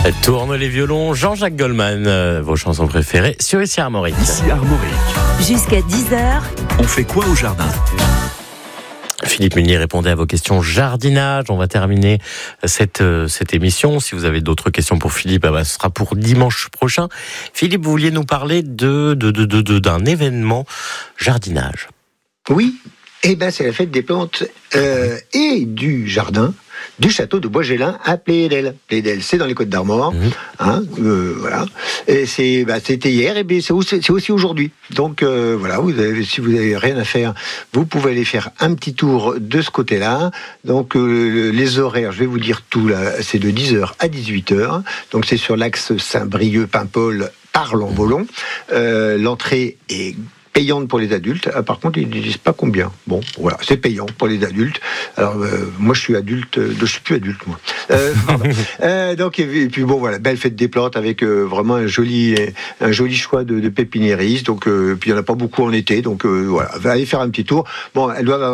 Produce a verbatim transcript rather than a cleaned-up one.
Tourne les violons, Jean-Jacques Goldman, euh, vos chansons préférées sur Ici Armorique. Ici Armorique. Jusqu'à dix heures. On fait quoi au jardin ? Philippe Munier répondait à vos questions jardinage. On va terminer cette, euh, cette émission. Si vous avez d'autres questions pour Philippe, eh ben, ce sera pour dimanche prochain. Philippe, vous vouliez nous parler de, de, de, de, de, d'un événement jardinage. Oui, eh ben, c'est la fête des plantes euh, et du jardin du château de Boisgélin à Plédel. Plédel, c'est dans les Côtes d'Armor, mmh. hein, euh, voilà. Et c'est, bah, c'était hier, et bien c'est aussi, c'est aussi aujourd'hui. Donc euh, voilà, vous avez, si vous n'avez rien à faire, vous pouvez aller faire un petit tour de ce côté-là. Donc euh, les horaires, je vais vous dire tout là, c'est de dix heures à dix-huit heures. Donc c'est sur l'axe Saint-Brieuc-Paimpol par l'Envolon. Euh, l'entrée est payante pour les adultes. Ah, par contre, ils ne disent pas combien. Bon, voilà, c'est payant pour les adultes. Alors, euh, moi, je suis adulte. Euh, je suis plus adulte, moi. Euh, euh, donc, et puis bon, voilà, belle fête des plantes avec euh, vraiment un joli, un joli choix de, de pépiniéristes. Donc, euh, puis il y en a pas beaucoup en été. Donc, euh, voilà, allez faire un petit tour. Bon, elles doivent avoir